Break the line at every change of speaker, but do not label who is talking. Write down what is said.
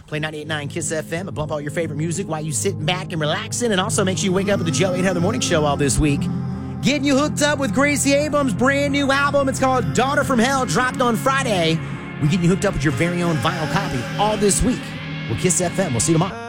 Play 98.9 KISS FM and bump all your favorite music while you sitting back and relaxing, and also make sure you wake up with the Joe 8 Heather Morning Show all this week. Getting you hooked up with Gracie Abrams' brand new album. It's called Daughter from Hell, dropped on Friday. We're getting you hooked up with your very own vinyl copy all this week. We'll KISS FM. We'll see you tomorrow.